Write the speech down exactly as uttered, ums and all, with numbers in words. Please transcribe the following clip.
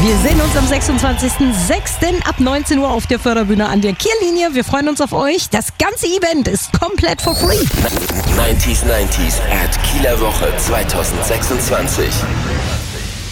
Wir sehen uns am sechsundzwanzigsten sechsten ab neunzehn Uhr auf der Förderbühne an der Kiellinie. Wir freuen uns auf euch. Das ganze Event ist komplett for free. neunzig neunzig at Kieler Woche zwanzig sechsundzwanzig.